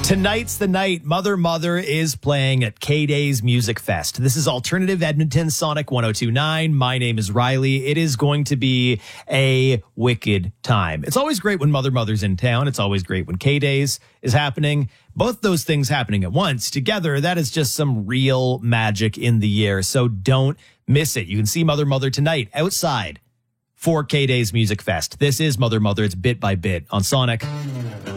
Tonight's the night Mother Mother is playing at K-Days Music Fest. This is Alternative Edmonton Sonic 102.9. My name is Riley. It is going to be a wicked time. It's always great when Mother Mother's in town. It's always great when K-Days is happening. Both those things happening at once together, that is just some real magic in the air. So don't miss it. You can see Mother Mother tonight outside for K-Days Music Fest. This is Mother Mother. It's Bit by Bit on Sonic.